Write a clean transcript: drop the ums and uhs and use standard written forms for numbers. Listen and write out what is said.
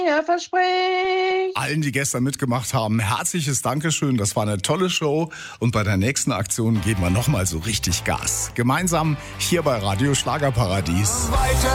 mir verspricht. Allen, die gestern mitgemacht haben, herzliches Dankeschön. Das war eine tolle Show. Und bei der nächsten Aktion geben wir nochmal so richtig Gas. Gemeinsam hier bei Radio Schlagerparadies.